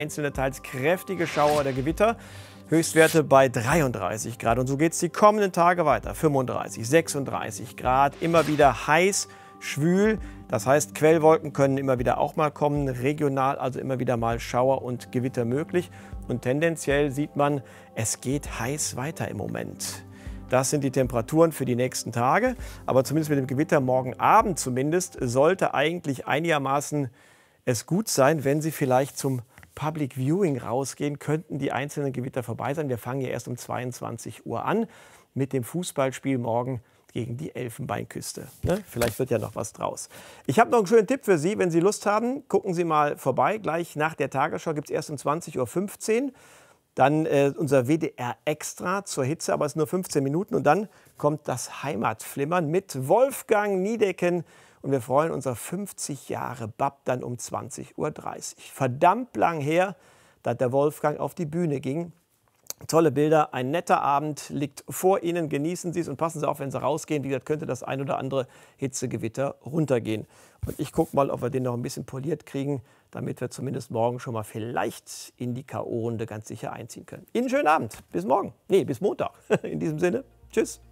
Einzelne teils kräftige Schauer oder Gewitter. Höchstwerte bei 33 Grad. Und so geht es die kommenden Tage weiter. 35, 36 Grad, immer wieder heiß, schwül. Das heißt, Quellwolken können immer wieder auch mal kommen, regional also immer wieder mal Schauer und Gewitter möglich. Und tendenziell sieht man, es geht heiß weiter im Moment. Das sind die Temperaturen für die nächsten Tage. Aber zumindest mit dem Gewitter morgen Abend zumindest sollte eigentlich einigermaßen es gut sein, wenn Sie vielleicht zum Public Viewing rausgehen, könnten die einzelnen Gewitter vorbei sein. Wir fangen ja erst um 22 Uhr an mit dem Fußballspiel morgen gegen die Elfenbeinküste. Ne? Vielleicht wird ja noch was draus. Ich habe noch einen schönen Tipp für Sie. Wenn Sie Lust haben, gucken Sie mal vorbei. Gleich nach der Tagesschau gibt es erst um 20:15 Uhr. Dann unser WDR Extra zur Hitze, aber es sind nur 15 Minuten. Und dann kommt das Heimatflimmern mit Wolfgang Niedecken. Und wir freuen uns auf 50 Jahre BAP dann um 20:30 Uhr. Verdammt lang her, dass der Wolfgang auf die Bühne ging. Tolle Bilder, ein netter Abend liegt vor Ihnen. Genießen Sie es und passen Sie auf, wenn Sie rausgehen. Wie gesagt, könnte das ein oder andere Hitzegewitter runtergehen. Und ich gucke mal, ob wir den noch ein bisschen poliert kriegen, damit wir zumindest morgen schon mal vielleicht in die K.O.-Runde ganz sicher einziehen können. Ihnen einen schönen Abend. Bis morgen. Nee, bis Montag. In diesem Sinne, tschüss.